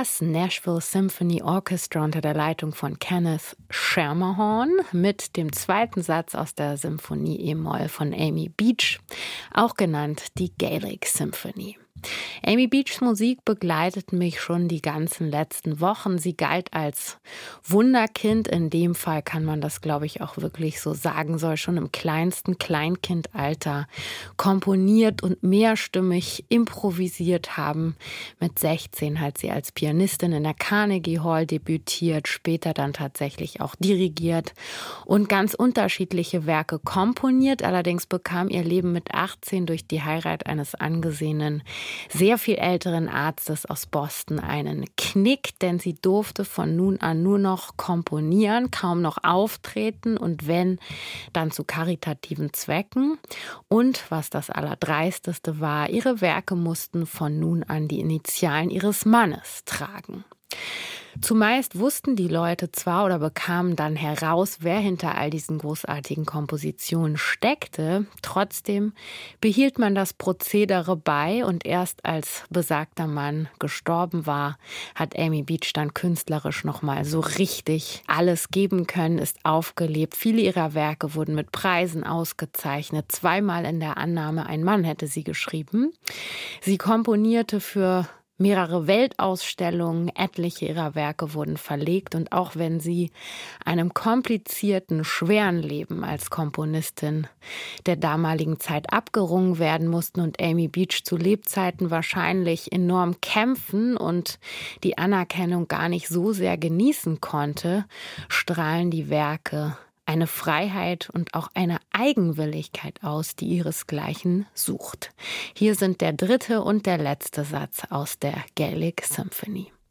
das Nashville Symphony Orchestra unter der Leitung von Kenneth Schermerhorn mit dem zweiten Satz aus der Symphonie E-Moll von Amy Beach, auch genannt die Gaelic Symphony. Amy Beachs Musik begleitet mich schon die ganzen letzten Wochen. Sie galt als Wunderkind. In dem Fall kann man das, glaube ich, auch wirklich so sagen, soll schon im kleinsten Kleinkindalter komponiert und mehrstimmig improvisiert haben. Mit 16 hat sie als Pianistin in der Carnegie Hall debütiert, später dann tatsächlich auch dirigiert und ganz unterschiedliche Werke komponiert. Allerdings bekam ihr Leben mit 18 durch die Heirat eines angesehenen, sehr viel älteren Arztes aus Boston einen Knick, denn sie durfte von nun an nur noch komponieren, kaum noch auftreten und wenn, dann zu karitativen Zwecken. Und was das Allerdreisteste war, ihre Werke mussten von nun an die Initialen ihres Mannes tragen. Zumeist wussten die Leute zwar oder bekamen dann heraus, wer hinter all diesen großartigen Kompositionen steckte. Trotzdem behielt man das Prozedere bei und erst als besagter Mann gestorben war, hat Amy Beach dann künstlerisch nochmal so richtig alles geben können, ist aufgelebt. Viele ihrer Werke wurden mit Preisen ausgezeichnet. 2-mal in der Annahme, ein Mann hätte sie geschrieben. Sie komponierte für mehrere Weltausstellungen, etliche ihrer Werke wurden verlegt und auch wenn sie einem komplizierten, schweren Leben als Komponistin der damaligen Zeit abgerungen werden mussten und Amy Beach zu Lebzeiten wahrscheinlich enorm kämpfen und die Anerkennung gar nicht so sehr genießen konnte, strahlen die Werke eine Freiheit und auch eine Eigenwilligkeit aus, die ihresgleichen sucht. Hier sind der dritte und der letzte Satz aus der Gaelic Symphony.